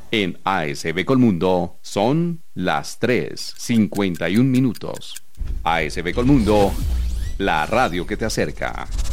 En ASB Colmundo son las 3:51 minutos. ASB Colmundo, la radio que te acerca.